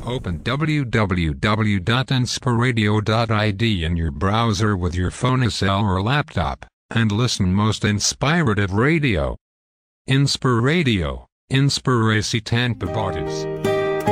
Open www.inspiradio.id in your browser with your phone, cell or laptop, and listen most inspirative radio. Inspiradio, Inspiracy Tanpa Borders.